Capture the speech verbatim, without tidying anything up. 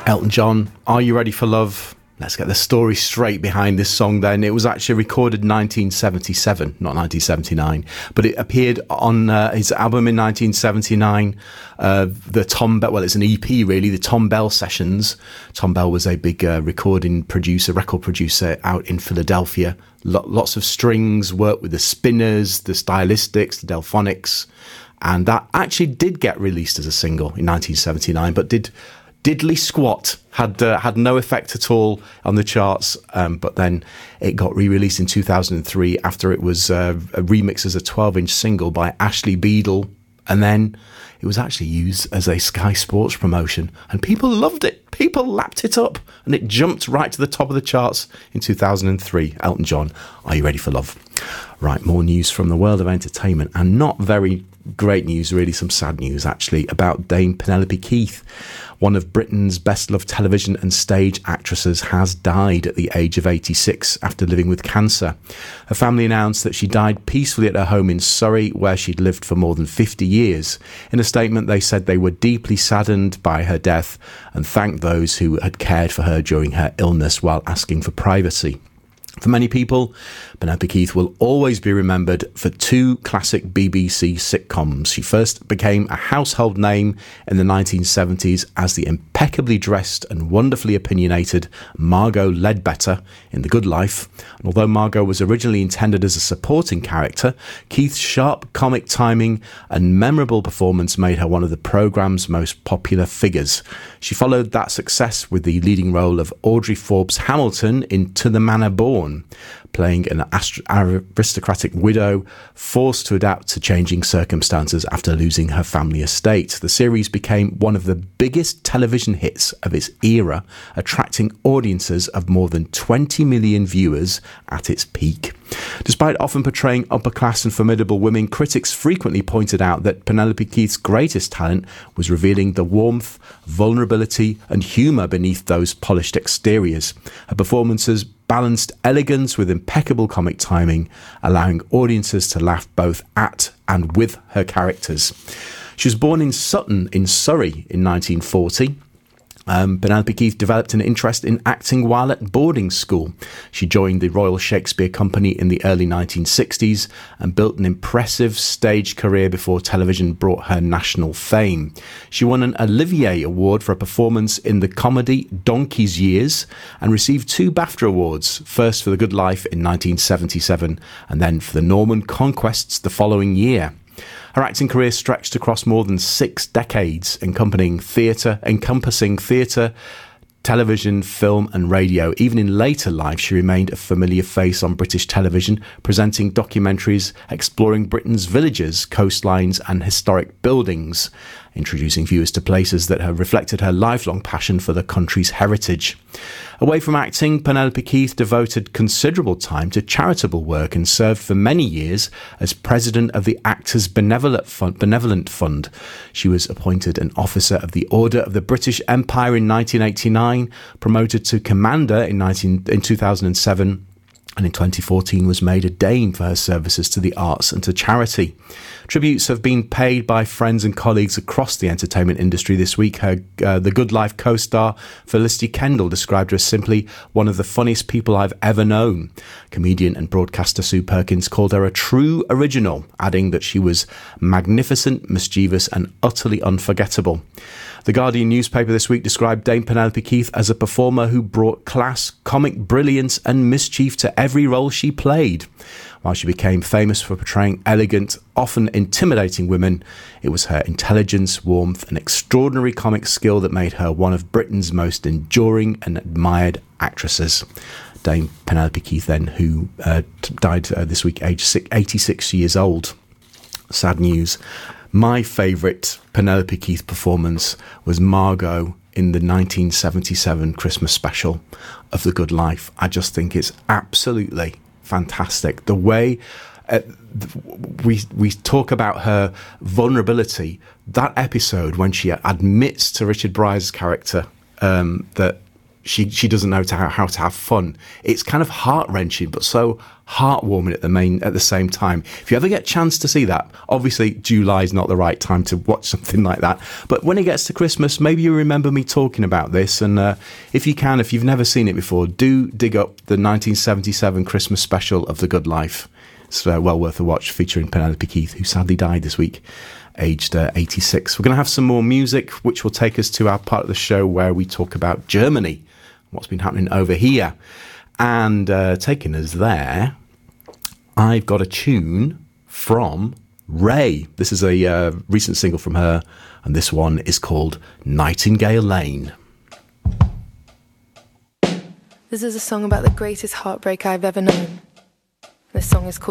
Elton John, Are You Ready for Love? Let's get the story straight behind this song then. It was actually recorded in nineteen seventy-seven, not nineteen seventy-nine, but it appeared on uh, his album in nineteen seventy-nine, uh, the Tom Bell, well, it's an E P really, the Tom Bell Sessions. Tom Bell was a big uh, recording producer, record producer out in Philadelphia. L- lots of strings, worked with the Spinners, the Stylistics, the Delphonics, and that actually did get released as a single in nineteen seventy-nine, but did... diddly squat, had uh, had no effect at all on the charts, um, but then it got re-released in two thousand three after it was uh, a remix as a twelve-inch single by Ashley Beadle, and then it was actually used as a Sky Sports promotion, and people loved it. People lapped it up, and it jumped right to the top of the charts in two thousand three. Elton John, Are You Ready for Love? Right, more news from the world of entertainment, and not very great news, really, some sad news, actually, about Dame Penelope Keith. One of Britain's best-loved television and stage actresses has died at the age of eighty-six after living with cancer. Her family announced that she died peacefully at her home in Surrey, where she'd lived for more than fifty years. In a statement, they said they were deeply saddened by her death and thanked those who had cared for her during her illness while asking for privacy. For many people, Penelope Keith will always be remembered for two classic B B C sitcoms. She first became a household name in the nineteen seventies as the impeccably dressed and wonderfully opinionated Margot Ledbetter in The Good Life. And although Margot was originally intended as a supporting character, Keith's sharp comic timing and memorable performance made her one of the programme's most popular figures. She followed that success with the leading role of Audrey Forbes Hamilton in To the Manor Born, playing an aristocratic widow forced to adapt to changing circumstances after losing her family estate. The series became one of the biggest television hits of its era, attracting audiences of more than twenty million viewers at its peak. Despite often portraying upper-class and formidable women, critics frequently pointed out that Penelope Keith's greatest talent was revealing the warmth, vulnerability and humour beneath those polished exteriors. Her performances balanced elegance with impeccable comic timing, allowing audiences to laugh both at and with her characters. She was born in Sutton in Surrey in nineteen forty. Um, Penelope Keith developed an interest in acting while at boarding school. She joined the Royal Shakespeare Company in the early nineteen sixties and built an impressive stage career before television brought her national fame. She won an Olivier Award for a performance in the comedy Donkey's Years and received two BAFTA Awards, first for The Good Life in nineteen seventy-seven and then for the Norman Conquests the following year. Her acting career stretched across more than six decades, encompassing theatre, encompassing theatre, television, film and radio. Even in later life, she remained a familiar face on British television, presenting documentaries exploring Britain's villages, coastlines and historic buildings, introducing viewers to places that have reflected her lifelong passion for the country's heritage. Away from acting, Penelope Keith devoted considerable time to charitable work and served for many years as president of the Actors Benevolent Fund. Benevolent Fund. She was appointed an officer of the Order of the British Empire in nineteen eighty-nine, promoted to commander in, nineteen, in two thousand seven, and in twenty fourteen was made a Dame for her services to the arts and to charity. Tributes have been paid by friends and colleagues across the entertainment industry this week. Her uh, The Good Life co-star Felicity Kendall described her as simply one of the funniest people I've ever known. Comedian and broadcaster Sue Perkins called her a true original, adding that she was magnificent, mischievous and utterly unforgettable. The Guardian newspaper this week described Dame Penelope Keith as a performer who brought class, comic brilliance and mischief to every role she played. While she became famous for portraying elegant, often intimidating women, it was her intelligence, warmth and extraordinary comic skill that made her one of Britain's most enduring and admired actresses. Dame Penelope Keith then, who uh, died uh, this week aged eighty-six years old. Sad news. My favourite Penelope Keith performance was Margot in the nineteen seventy-seven Christmas special of The Good Life. I just think it's absolutely fantastic. The way uh, we we talk about her vulnerability, that episode when she admits to Richard Pryor's character um, that she she doesn't know to how, how to have fun. It's kind of heart-wrenching, but so heartwarming at the main at the same time. If you ever get a chance to see that, obviously July's not the right time to watch something like that. But when it gets to Christmas, maybe you remember me talking about this. And uh, if you can, if you've never seen it before, do dig up the nineteen seventy-seven Christmas special of The Good Life. It's uh, well worth a watch, featuring Penelope Keith, who sadly died this week, aged uh, eighty-six. We're going to have some more music, which will take us to our part of the show where we talk about Germany, what's been happening over here. And uh, taking us there, I've got a tune from Ray. This is a uh, recent single from her, and this one is called Nightingale Lane. This is a song about the greatest heartbreak I've ever known. This song is called